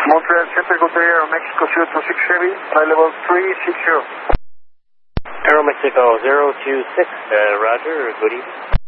Montreal Center, go to Aeromexico 026 Heavy, flight level 360. Aeromexico 026, Roger, good evening.